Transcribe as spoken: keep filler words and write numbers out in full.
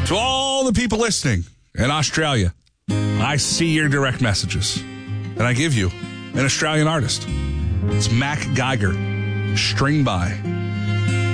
To all the people listening in Australia, I see your direct messages, and I give you an Australian artist. It's Mac Geiger, String By.